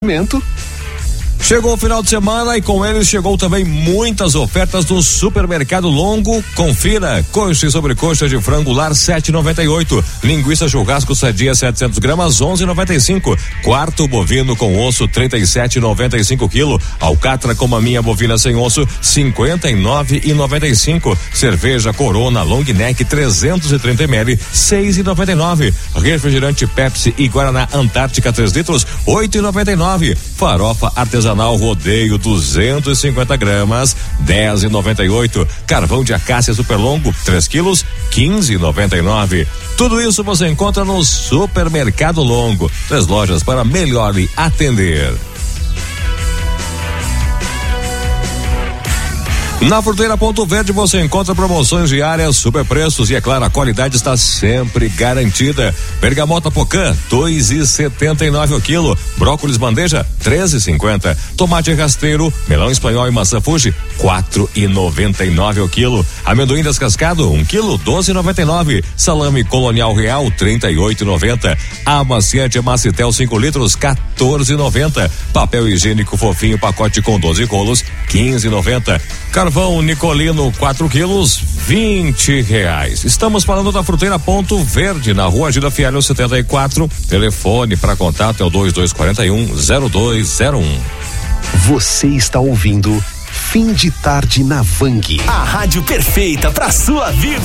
Chegou o final de semana e com ele chegou também muitas ofertas do Supermercado Longo. Confira: coxa e sobrecoxa de frango lar 7,98, linguiça churrasco sadia 700 gramas 11,95, quarto bovino com osso 37,95 quilo, alcatra com maminha bovina sem osso 59,95, cerveja Corona Long Neck 330 ml 6,99, refrigerante Pepsi e Guaraná Antártica 3 litros 8,99, farofa artesanal Rodeio 250 gramas 10,98, carvão de acácia super longo 3 quilos 15,99. Tudo isso você encontra no Supermercado Longo, 3 lojas para melhor lhe atender. Na Fruteira Ponto Verde você encontra promoções diárias, super preços e, é claro, a qualidade está sempre garantida. Bergamota Pocã, 2,79 o quilo. Brócolis bandeja, 13,50. Tomate rasteiro, melão espanhol e maçã Fuji, 4,99 o quilo. Amendoim descascado, 1 quilo, 12,99. Salame Colonial Real, 38,90. Amaciante Macitel 5 litros, 14,90. Papel higiênico fofinho, pacote com 12 rolos, 15,90. Carvão Nicolino 4 quilos, R$20. Estamos falando da Fruteira Ponto Verde, na Rua Gila Fialho 74. Telefone para contato é o 2241-0201. Você está ouvindo Fim de Tarde na Vang. A rádio perfeita para sua vida.